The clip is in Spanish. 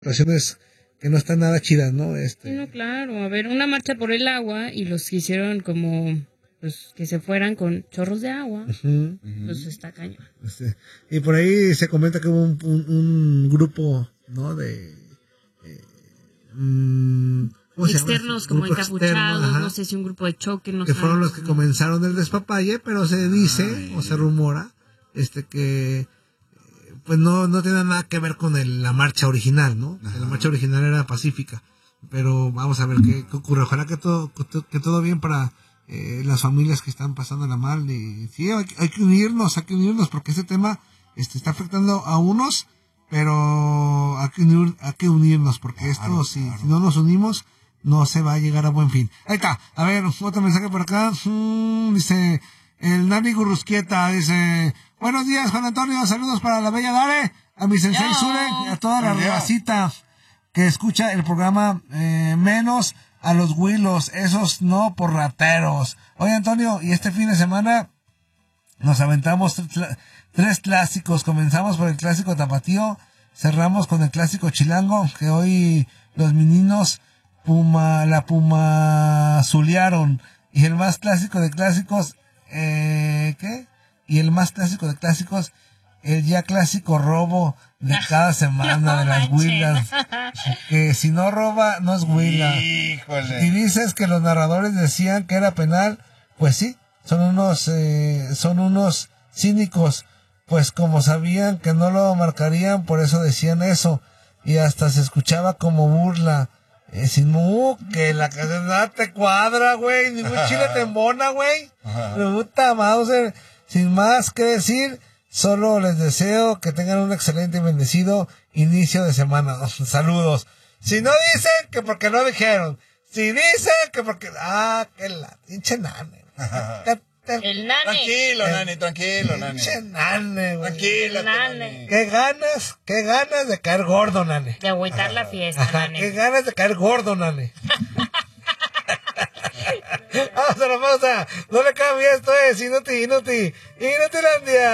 situaciones que no están nada chidas, ¿no? No, claro, a ver, una marcha por el agua y los que hicieron como, pues, que se fueran con chorros de agua, pues está cañón. Y por ahí se comenta que hubo un grupo, ¿no? De externos como encapuchados, no sé si un grupo de choque, no sé. Que fueron los que comenzaron el despapalle, pero se dice, o se rumora, que pues no tiene nada que ver con la marcha original, ¿no? La marcha original era pacífica, pero vamos a ver qué ocurre. Ojalá que todo bien para las familias que están pasándola mal. Y sí, hay que unirnos porque este tema está afectando a unos, pero hay que unirnos porque esto, si no nos unimos, no se va a llegar a buen fin. Ahí está. A ver, otro mensaje por acá. Dice el Nani Gurrusquieta, dice: buenos días, Juan Antonio, saludos para la bella Dare, a mi sensei Sure y a toda la racita que escucha el programa, menos a los Willos, esos no por rateros. Oye, Antonio, y este fin de semana nos aventamos tres clásicos. Comenzamos por el clásico tapatío, cerramos con el clásico chilango, que hoy los meninos la Puma zulearon, y el más clásico de clásicos, y el más clásico de clásicos, el ya clásico robo de cada semana de las Willas, que si no roba no es Willa. Híjole. Y dices que los narradores decían que era penal, pues sí, son unos cínicos, pues como sabían que no lo marcarían, por eso decían eso, y hasta se escuchaba como burla. Que la cadena te cuadra, güey, ningún chile te embona, güey. Puta Mauser. Sin más que decir, solo les deseo que tengan un excelente y bendecido inicio de semana. Saludos. Si no dicen, que porque no dijeron. Si dicen, que porque... que la pinche nane. El nane. Tranquilo, Nani. Pinche nane, güey. Tranquilo, Nani. Qué ganas de caer gordo, nane. De agüitar la fiesta, nane. Qué ganas de caer gordo, nane. Vamos a la pausa. No le cambie, esto es Inutilandia.